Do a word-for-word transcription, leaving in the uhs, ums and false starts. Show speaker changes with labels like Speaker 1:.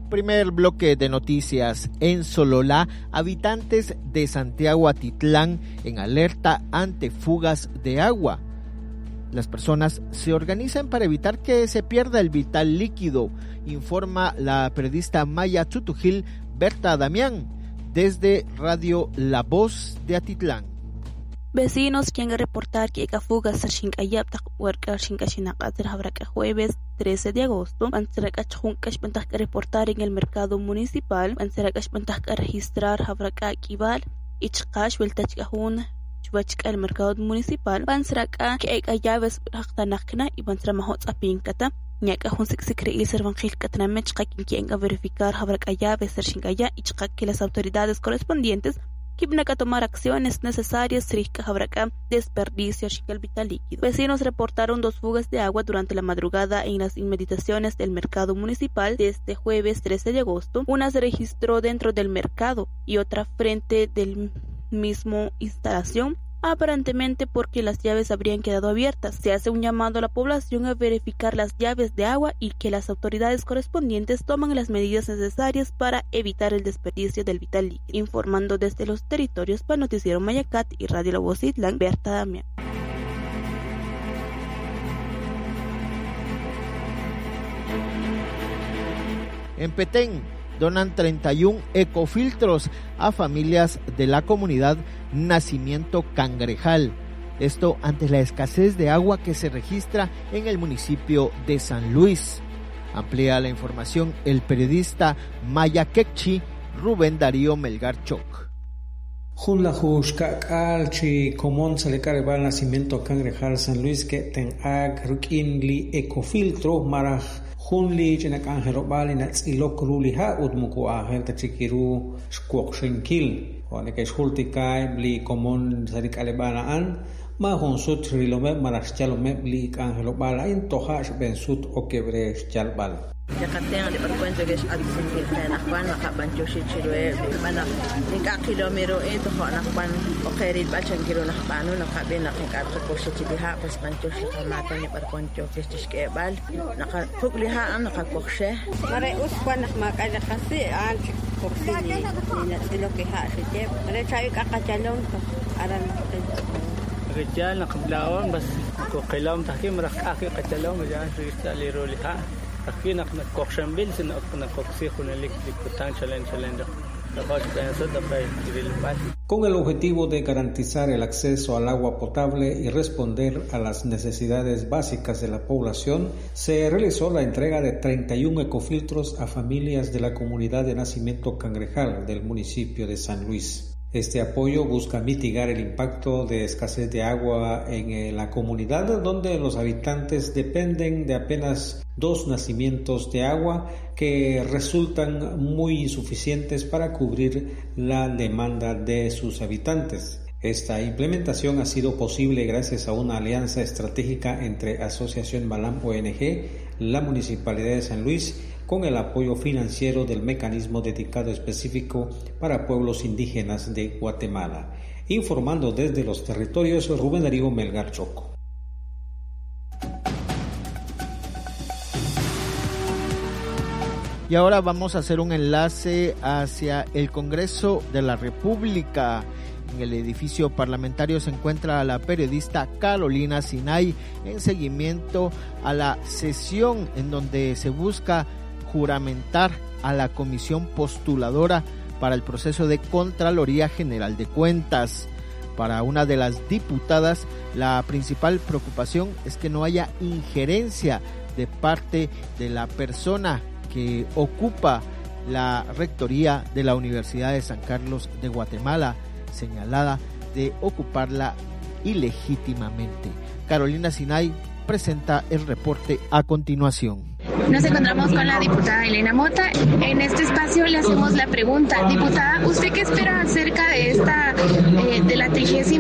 Speaker 1: Primer bloque de noticias. En Sololá, habitantes de Santiago Atitlán en alerta ante fugas de agua. Las personas se organizan para evitar que se pierda el vital líquido, informa la periodista Maya Tutujil Berta Damián desde Radio La Voz de Atitlán.
Speaker 2: Vecinos quieren reportar que hay fugas a Shinkayaptak, Huerca, Shinkashinakater, Habraka, jueves trece de agosto. Banserakash Junkash Bantak reportar en el mercado municipal. Banserakash Bantak registrar Habraka Kibal, Ichkash, Weltachkahun, Chubachka, el mercado municipal. Banseraka que hay llaves Raktanakna y Banseramahot Apinkata. Ñaka Hun Sixicre y Servangil Katnamech, quien a verificar Habraka llaves, Shinkaya, Ichkak, que las autoridades correspondientes Kibnaka tomar acciones necesarias Rika Habraka, desperdicio el vital líquido. Vecinos reportaron dos fugas de agua durante la madrugada en las inmediaciones del mercado municipal desde jueves trece de agosto. Una se registró dentro del mercado y otra frente del mismo instalación, aparentemente porque las llaves habrían quedado abiertas. Se hace un llamado a la población a verificar las llaves de agua y que las autoridades correspondientes toman las medidas necesarias para evitar el desperdicio del vital líquido. Informando desde los territorios para Noticiero Mayacat y Radio La Voz Itlán, Berta Damián.
Speaker 1: En Petén donan treinta y uno ecofiltros a familias de la comunidad Nacimiento Cangrejal. Esto ante la escasez de agua que se registra en el municipio de San Luis. Amplía la información el periodista Maya Quechi, Rubén Darío Melgar Choc.
Speaker 3: Junla Jushkakal chi común salecar Nacimiento Cangrejal San Luis que ten ag rukinli ecofiltro maraj Junli chenak angelo bali nats ilok ruliha udmuku ahel tachikiru squok shinkil wane ke shultikai bli common sarik alebanaan ma honsut rilome maras chalome bli angelo bala in tohash bensut okebre chalbal
Speaker 4: Yakateng di perkuento guys adsin kita nakwan nakabancho si chilwe mana nika kilometro ito ho nakwan okeri bachan kilo nakpano nakabe nakikatro ko si chibiha pas bancho si kamata ni perkuento guys kebal nakakukliha ang nakakokshe
Speaker 5: mare uspan nakmakaya kasi an koksi ni na silo kiha si chep mare chay kakachalong to aran
Speaker 6: Rejal nakablaon bas ko kilam taki marak aki kachalong majan rista liro liha Aquí nak nak kokshambil sin nak nak koksi kunalik dikutan challenge challenge.
Speaker 3: Con el objetivo de garantizar el acceso al agua potable y responder a las necesidades básicas de la población, se realizó la entrega de treinta y uno ecofiltros a familias de la comunidad de Nacimiento Cangrejal del municipio de San Luis. Este apoyo busca mitigar el impacto de escasez de agua en la comunidad, donde los habitantes dependen de apenas dos nacimientos de agua que resultan muy insuficientes para cubrir la demanda de sus habitantes. Esta implementación ha sido posible gracias a una alianza estratégica entre Asociación Balam O N G, la Municipalidad de San Luis, con el apoyo financiero del mecanismo dedicado específico para pueblos indígenas de Guatemala. Informando desde los territorios, Rubén Darío Melgar Choco.
Speaker 1: Y ahora vamos a hacer un enlace hacia el Congreso de la República. En el edificio parlamentario se encuentra la periodista Carolina Sinay en seguimiento a la sesión en donde se busca juramentar a la comisión postuladora para el proceso de Contraloría General de Cuentas. Para una de las diputadas, la principal preocupación es que no haya injerencia de parte de la persona que ocupa la rectoría de la Universidad de San Carlos de Guatemala, señalada de ocuparla ilegítimamente. Carolina Sinay presenta el reporte a continuación.
Speaker 7: Nos encontramos con la diputada Elena Mota. En este espacio le hacemos la pregunta, diputada, ¿usted qué espera acerca de esta, eh, de la trigésima